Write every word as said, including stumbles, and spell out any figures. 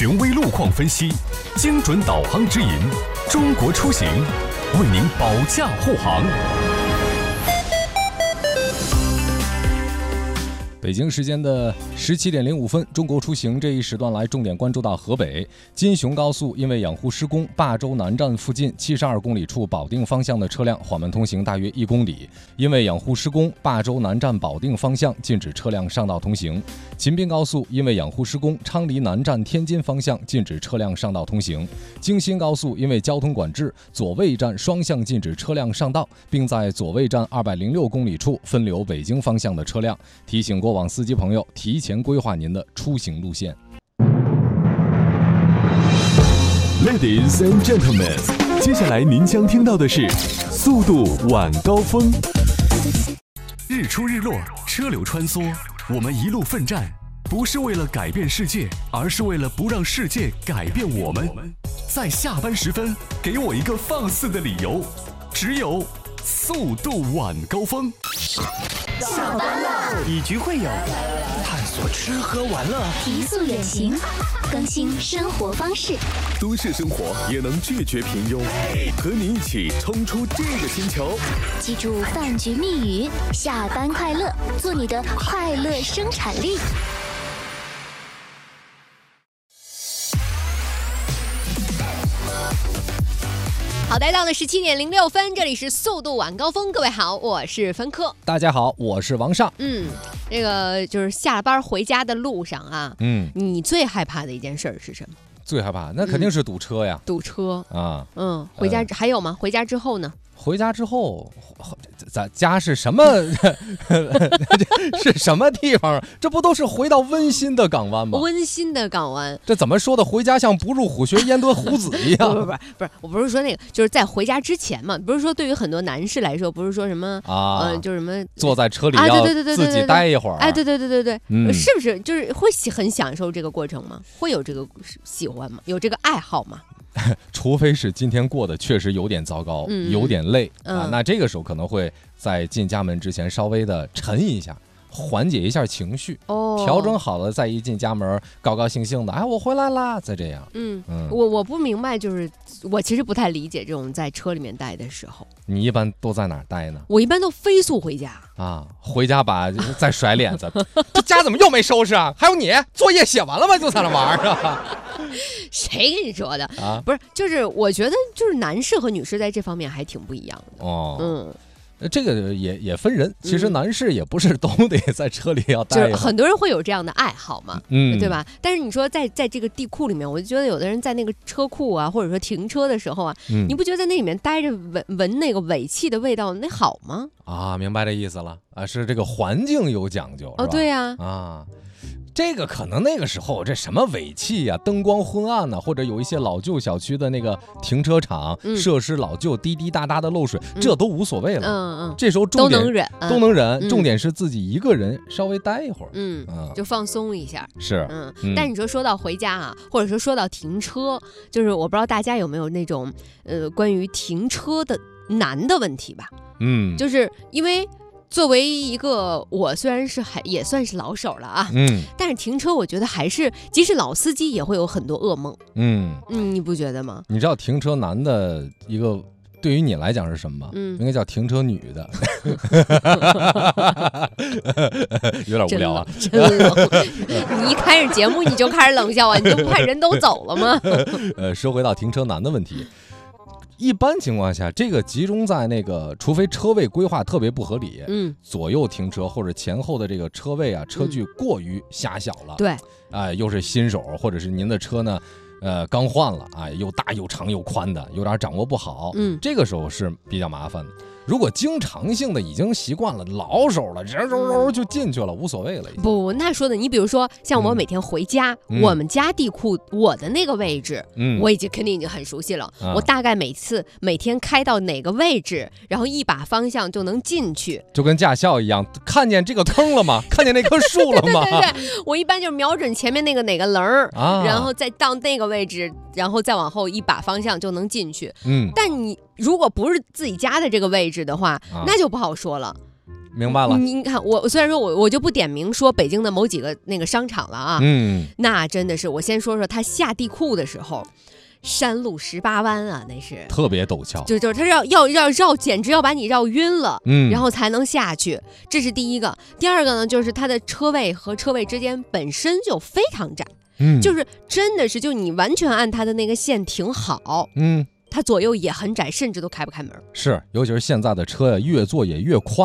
权威路况分析，精准导航指引，中国出行为您保驾护航。 北京时间的十七点零五分，中国出行这一时段来重点关注到河北金雄高速，因为养护施工，霸州南站附近七十二公里处保定方向的车辆缓慢通行大约一公里。因为养护施工，霸州南站保定方向禁止车辆上道通行。秦滨高速因为养护施工，昌黎南站天津方向禁止车辆上道通行。京新高速因为交通管制，左卫站双向禁止车辆上道，并在左卫站二百零六公里处分流北京方向的车辆，提醒过往司机朋友提前规划您的出行路线。 Ladies and gentlemen， 接下来您将听到的是速度晚高峰。日出日落，车流穿梭，我们一路奋战，不是为了改变世界，而是为了不让世界改变我们。在下班时分，给我一个放肆的理由，只有速度晚高峰。 下班了， 以局会友，探索吃喝玩乐， 提速远行，更新生活方式。 都市生活也能拒绝平庸，和你一起冲出这个星球。 记住饭局密语：下班快乐，做你的快乐生产力。 好，来到了十七点零六分，这里是速度晚高峰。各位好，我是芬科。 大家好，我是王尚。 嗯，这个就是下了班回家的路上啊，嗯，你最害怕的一件事是什么？ 最害怕那肯定是堵车呀， 嗯、堵车啊， 嗯，回家、呃、还有吗？回家之后呢？ 回家之后，咱家是什么？是什么地方？这不都是回到温馨的港湾吗？ 温馨的港湾， 这怎么说的？回家像不入虎穴焉得虎子一样。 不是不是不是，我不是说那个，就是在回家之前嘛。不是说对于很多男士来说，不是说什么啊，呃，就是什么坐在车里要自己待一会儿。 哎，对对对对对，嗯、是不是就是会很享受这个过程吗？会有这个喜欢吗？有这个爱好吗？ 除非是今天过得确实有点糟糕，嗯、有点累、嗯、啊，那这个时候可能会在进家门之前稍微的沉一下，缓解一下情绪，哦，调整好了再一进家门，高高兴兴的，哎，我回来啦，再这样。 嗯嗯，我我不明白，就是我其实不太理解这种在车里面待的时候。 你一般都在哪儿待呢？ 我一般都飞速回家啊，回家把再甩脸子，这家怎么又没收拾啊？还有你作业写完了吗？就在那玩啊？ 谁跟你说的啊？不是，就是我觉得就是男士和女士在这方面还挺不一样的哦。嗯。 这个也也分人，其实男士也不是都得在车里要待、嗯， 就是很多人会有这样的爱好嘛，嗯，对吧？但是你说在在这个地库里面，我就觉得有的人在那个车库啊，或者说停车的时候啊，嗯、你不觉得在那里面待着闻闻那个尾气的味道，那好吗？ 啊，明白这意思了啊，是这个环境有讲究哦，对呀、 啊，啊。这个可能那个时候这什么尾气呀、啊、灯光昏暗呢、啊，或者有一些老旧小区的那个停车场、嗯、设施老旧，滴滴答答的漏水，嗯、这都无所谓了。嗯嗯，这时候重点都能忍， 都能忍。嗯、重点是自己一个人稍微待一会儿， 嗯嗯，就放松一下。 是， 嗯。嗯但你说说到回家啊，或者说说到停车，就是我不知道大家有没有那种呃关于停车的难的问题吧？嗯，就是因为。作为一个我虽然是还也算是老手了啊，嗯，但是停车我觉得还是即使老司机也会有很多噩梦，嗯嗯，你不觉得吗？ 你知道停车难的一个对于你来讲是什么吗？嗯，应该叫停车女的，有点无聊啊， 真冷。你一开始节目你就开始冷笑啊，你就不怕人都走了吗？ 呃，说回到停车难的问题。一般情况下，这个集中在那个，除非车位规划特别不合理，嗯，左右停车或者前后的这个车位啊，车距过于狭小了， 嗯、对， 啊、呃，又是新手，或者是您的车呢，呃，刚换了，啊、哎，又大又长又宽的，有点掌握不好，嗯，这个时候是比较麻烦的。如果经常性的已经习惯了，老手了，揉揉揉就进去了，无所谓了。 不，那说的，你比如说像我每天回家，嗯、我们家地库我的那个位置，嗯，我已经肯定已经很熟悉了。嗯、我大概每次每天开到哪个位置，然后一把方向就能进去， 就跟驾校一样，看见这个坑了吗？看见那棵树了吗？ 对对对，我一般就瞄准前面那个哪个棱儿，啊、然后再到那个位置，然后再往后一把方向就能进去。嗯，但你如果不是自己家的这个位置的话，啊、那就不好说了。 明白了。 你看我虽然说我我就不点名说北京的某几个那个商场了啊， 嗯， 那真的是我先说说他下地库的时候。山路十八弯啊，那是特别陡峭， 就就是他要要要绕，简直要把你绕晕了， 嗯， 然后才能下去。这是第一个。第二个呢，就是它的车位和车位之间本身就非常窄，嗯，就是真的是就你完全按它的那个线停好，嗯，它左右也很窄，甚至都开不开门。 是，尤其是现在的车呀，越坐也越宽。